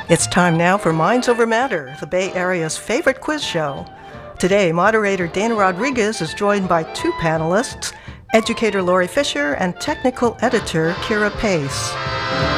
It's time now for Minds Over Matter, the Bay Area's favorite quiz show. Today, moderator Dana Rodriguez is joined by two panelists, educator Lori Fisher and technical editor Kira Pace.